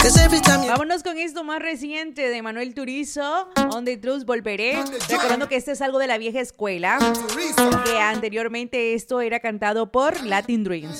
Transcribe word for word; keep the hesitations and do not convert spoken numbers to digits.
Vámonos con esto más reciente de Manuel Turizo, On the Truth, Volveré. Recordando que este es algo de la vieja escuela, que anteriormente esto era cantado por Latin Dreams.